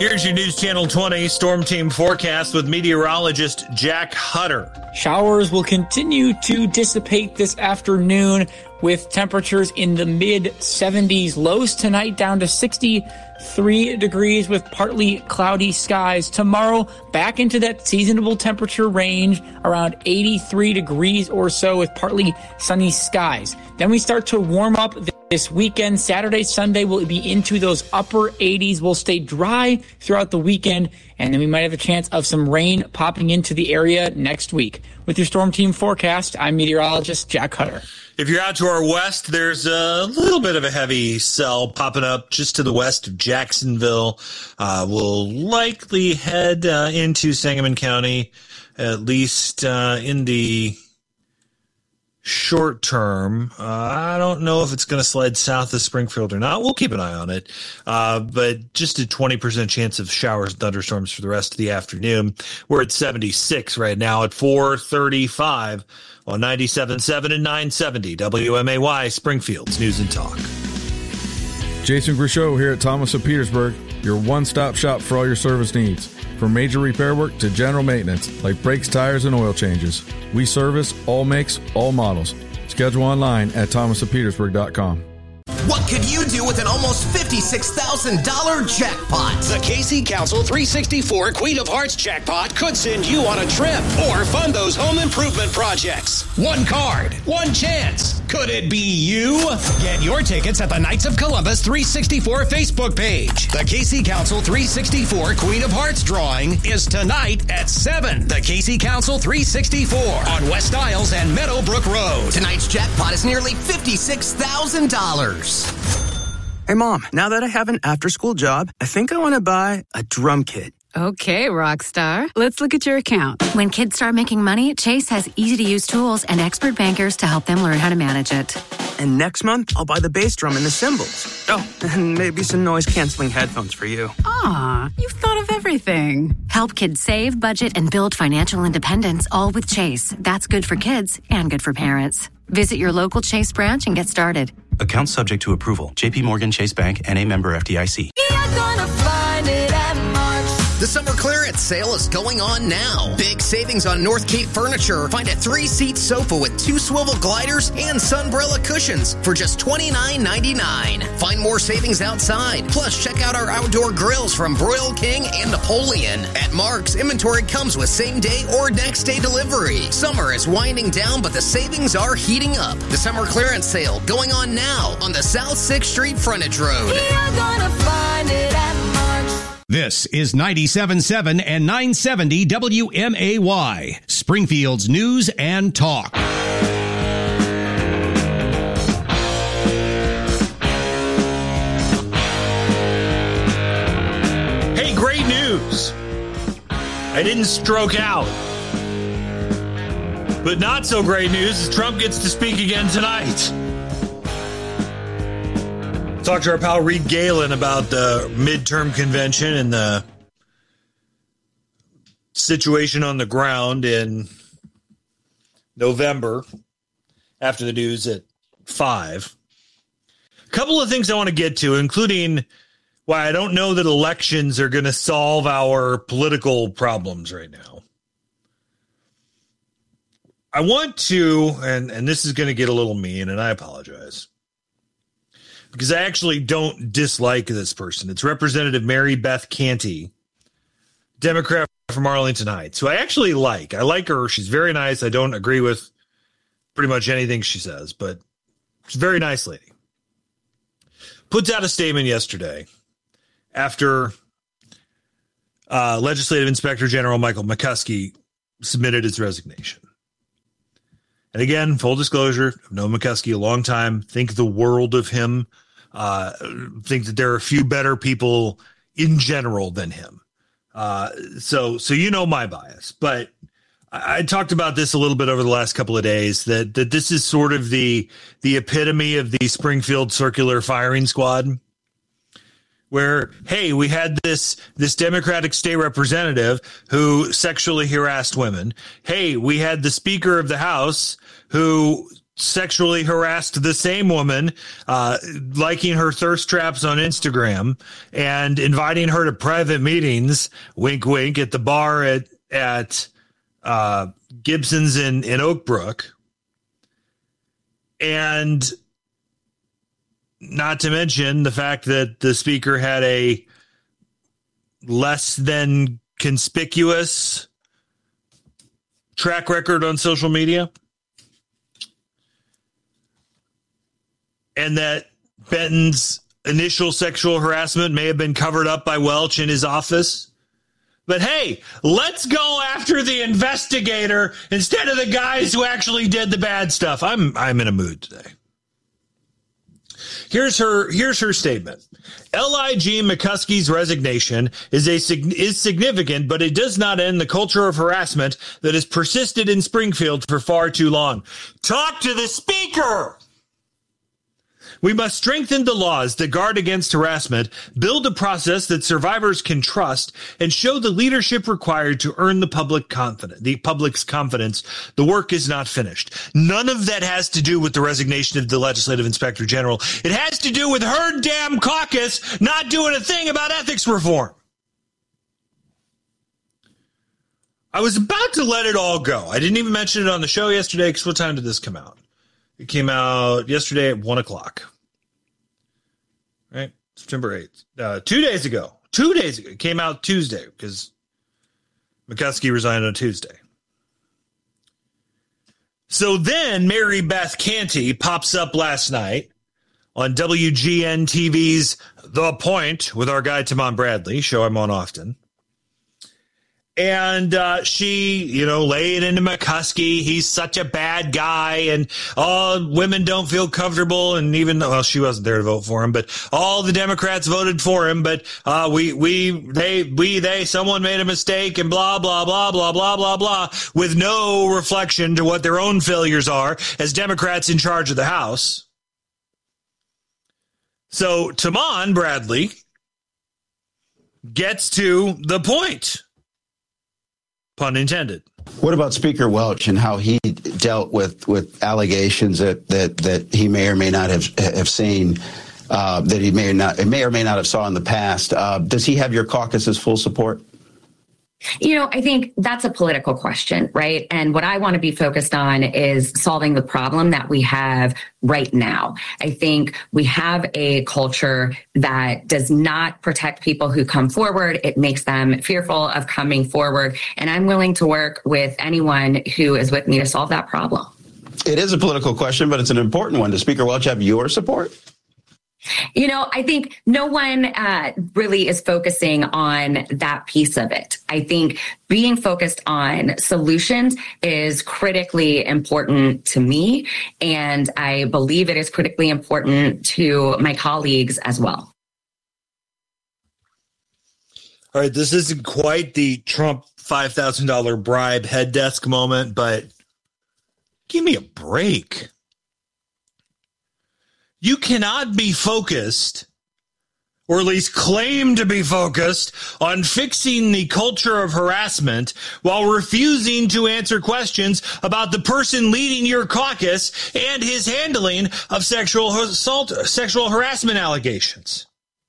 Here's your News Channel 20 Storm Team forecast with meteorologist Jack Hutter. Showers will continue to dissipate this afternoon with temperatures in the mid-70s. Lows tonight down to 63 degrees with partly cloudy skies. Tomorrow, back into that seasonable temperature range, around 83 degrees or so with partly sunny skies. Then we start to warm up this weekend. Saturday, Sunday will be into those upper 80s. We'll stay dry throughout the weekend, and then we might have a chance of some rain popping into the area next week. With your Storm Team forecast, I'm meteorologist Jack Hutter. If you're out to our west, there's a little bit of a heavy cell popping up just to the west of Jacksonville. We'll likely head into Sangamon County, at least in the short term. I don't know if it's going to slide south of Springfield or not. We'll keep an eye on it. But just a 20% chance of showers and thunderstorms for the rest of the afternoon. We're at 76 right now at 4:35 on 97.7 and 970 WMAY, Springfield's News and Talk. Jason Grishow here at Thomas of Petersburg, your one-stop shop for all your service needs. From major repair work to general maintenance, like brakes, tires, and oil changes. We service all makes, all models. Schedule online at thomasofpetersburg.com. What could you do with an almost $56,000 jackpot? The KC Council 364 Queen of Hearts jackpot could send you on a trip or fund those home improvement projects. One card, one chance. Could it be you? Get your tickets at the Knights of Columbus 364 Facebook page. The KC Council 364 Queen of Hearts drawing is tonight at 7. The KC Council 364 on West Isles and Meadowbrook Road. Tonight's jackpot is nearly $56,000. Hey, Mom, now that I have an after-school job, I think I want to buy a drum kit. Okay, Rockstar. Let's look at your account. When kids start making money, Chase has easy-to-use tools and expert bankers to help them learn how to manage it. And next month, I'll buy the bass drum and the cymbals. Oh, and maybe some noise-canceling headphones for you. Aw, you've thought of everything. Help kids save, budget, and build financial independence, all with Chase. That's good for kids and good for parents. Visit your local Chase branch and get started. Account subject to approval. JP Morgan Chase Bank, N.A. member FDIC. You're gonna find it at March. The summer clearance sale is going on now. Big savings on North Cape Furniture. Find a 3-seat sofa with 2 swivel gliders and sunbrella cushions for just $29.99. Find more savings outside. Plus, check out our outdoor grills from Broil King and Napoleon. At Mark's, inventory comes with same-day or next-day delivery. Summer is winding down, but the savings are heating up. The summer clearance sale going on now on the South 6th Street Frontage Road. You're gonna find it at March. This is 97.7 and 970 WMAY, Springfield's News and Talk. Hey, great news. I didn't stroke out. But not so great news is Trump gets to speak again tonight. Talked to our pal Reed Galen about the midterm convention and the situation on the ground in November after the news at 5. A couple of things I want to get to, including why I don't know that elections are going to solve our political problems right now. I want to, and this is going to get a little mean, and I apologize, because I actually don't dislike this person. It's Representative Mary Beth Canty, Democrat from Arlington Heights, who I actually like. I like her. She's very nice. I don't agree with pretty much anything she says, but she's a very nice lady. Puts out a statement yesterday after Legislative Inspector General Michael McCuskey submitted his resignation. And again, full disclosure, I've known McCuskey a long time, think the world of him, think that there are a few better people in general than him. So you know my bias, but I talked about this a little bit over the last couple of days, that this is sort of the epitome of the Springfield circular firing squad, where, hey, we had this Democratic state representative who sexually harassed women. Hey, we had the Speaker of the House who sexually harassed the same woman, liking her thirst traps on Instagram and inviting her to private meetings, wink, wink, at the bar at Gibson's in Oak Brook. And not to mention the fact that the speaker had a less than conspicuous track record on social media. And that Benton's initial sexual harassment may have been covered up by Welch in his office. But hey, let's go after the investigator instead of the guys who actually did the bad stuff. I'm in a mood today. Here's her statement. L.I.G. McCuskey's resignation is significant, but it does not end the culture of harassment that has persisted in Springfield for far too long. Talk to the speaker. We must strengthen the laws that guard against harassment, build a process that survivors can trust, and show the leadership required to earn the public's confidence. The work is not finished. None of that has to do with the resignation of the legislative inspector general. It has to do with her damn caucus not doing a thing about ethics reform. I was about to let it all go. I didn't even mention it on the show yesterday because what time did this come out? It came out yesterday at 1 o'clock. Right? September 8th. 2 days ago. 2 days ago. It came out Tuesday because McCuskey resigned on Tuesday. So then Mary Beth Canty pops up last night on WGN TV's The Point with our guy Timon Bradley, show I'm on often. And she, laid into McCuskey. He's such a bad guy, and women don't feel comfortable. And even though she wasn't there to vote for him, but all the Democrats voted for him. But someone made a mistake, and blah blah blah blah blah blah blah, with no reflection to what their own failures are as Democrats in charge of the House. So Timon Bradley gets to the point. Pun intended. What about Speaker Welch and how he dealt with allegations that he may or may not have seen, that he may or may not have saw in the past? Does he have your caucus's full support? I think that's a political question, right? And what I want to be focused on is solving the problem that we have right now. I think we have a culture that does not protect people who come forward. It makes them fearful of coming forward. And I'm willing to work with anyone who is with me to solve that problem. It is a political question, but it's an important one. Does Speaker Welch have your support? I think no one really is focusing on that piece of it. I think being focused on solutions is critically important to me, and I believe it is critically important to my colleagues as well. All right, this isn't quite the Trump $5,000 bribe head desk moment, but give me a break. You cannot be focused, or at least claim to be focused, on fixing the culture of harassment while refusing to answer questions about the person leading your caucus and his handling of sexual harassment allegations.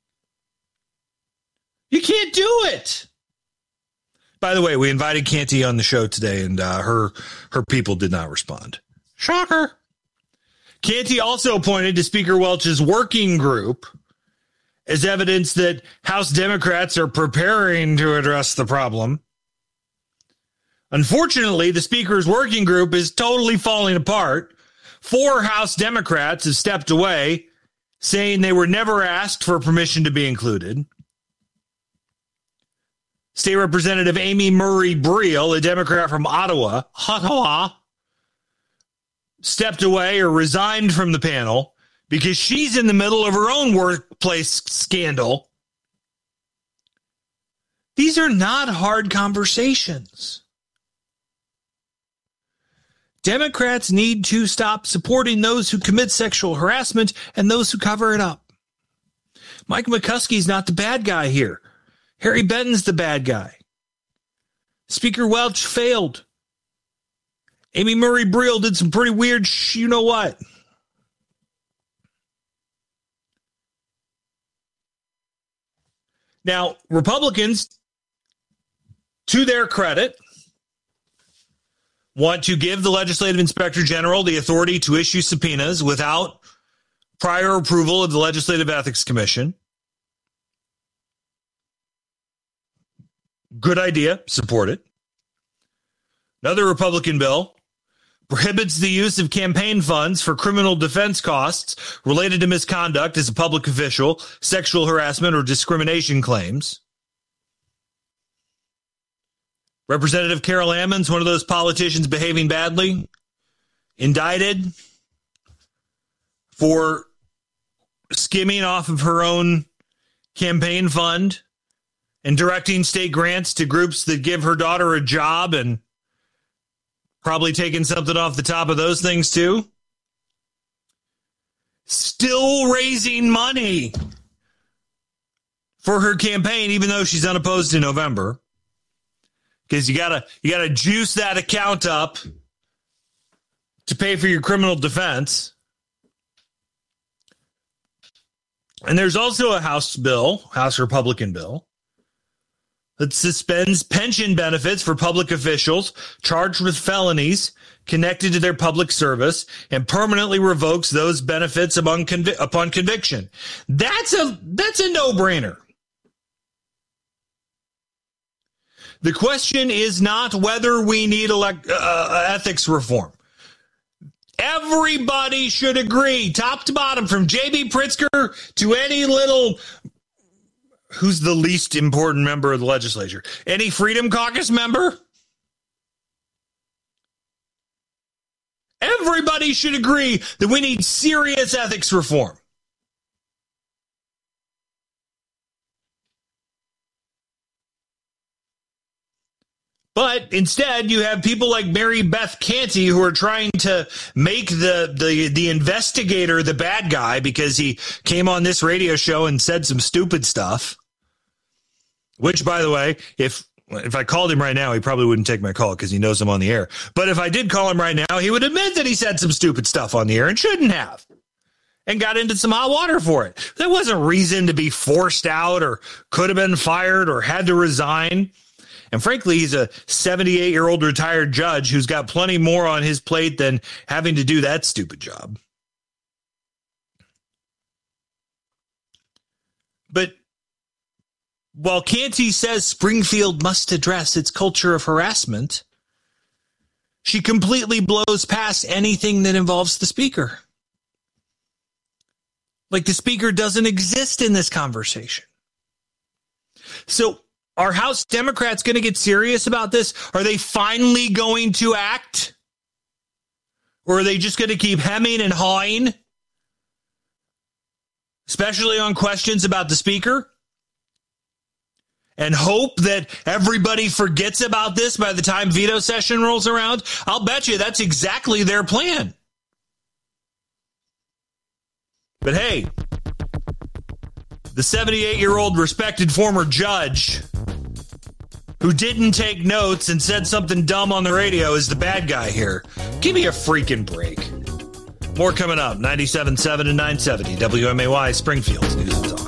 You can't do it. By the way, we invited Canty on the show today, and her people did not respond. Shocker. Canty also pointed to Speaker Welch's working group as evidence that House Democrats are preparing to address the problem. Unfortunately, the Speaker's working group is totally falling apart. 4 House Democrats have stepped away, saying they were never asked for permission to be included. State Representative Amy Murray Briel, a Democrat from Ottawa, stepped away or resigned from the panel because she's in the middle of her own workplace scandal. These are not hard conversations. Democrats need to stop supporting those who commit sexual harassment and those who cover it up. Mike McCuskey's not the bad guy here. Harry Benton's the bad guy. Speaker Welch failed. Amy Murray Briel did some pretty weird you-know-what. Now, Republicans, to their credit, want to give the legislative inspector general the authority to issue subpoenas without prior approval of the Legislative Ethics Commission. Good idea. Support it. Another Republican bill prohibits the use of campaign funds for criminal defense costs related to misconduct as a public official, sexual harassment, or discrimination claims. Representative Carol Ammons, one of those politicians behaving badly, indicted for skimming off of her own campaign fund and directing state grants to groups that give her daughter a job and probably taking something off the top of those things too. Still raising money for her campaign, even though she's unopposed in November. Because you gotta juice that account up to pay for your criminal defense. And there's also a House Republican bill, that suspends pension benefits for public officials charged with felonies connected to their public service and permanently revokes those benefits upon conviction. That's a no-brainer. The question is not whether we need ethics reform. Everybody should agree, top to bottom, from J.B. Pritzker to any little... Who's the least important member of the legislature? Any Freedom Caucus member? Everybody should agree that we need serious ethics reform. But instead, you have people like Mary Beth Canty who are trying to make the investigator the bad guy because he came on this radio show and said some stupid stuff. Which, by the way, if I called him right now, he probably wouldn't take my call because he knows I'm on the air. But if I did call him right now, he would admit that he said some stupid stuff on the air and shouldn't have. And got into some hot water for it. There wasn't reason to be forced out or could have been fired or had to resign. And frankly, he's a 78-year-old retired judge who's got plenty more on his plate than having to do that stupid job. But while Canty says Springfield must address its culture of harassment, she completely blows past anything that involves the speaker. Like the speaker doesn't exist in this conversation. So are House Democrats going to get serious about this? Are they finally going to act? Or are they just going to keep hemming and hawing? Especially on questions about the speaker? And hope that everybody forgets about this by the time veto session rolls around? I'll bet you that's exactly their plan. But hey, the 78-year-old respected former judge who didn't take notes and said something dumb on the radio is the bad guy here. Give me a freaking break. More coming up, 97.7 and 970 WMAY, Springfield's News and Talk.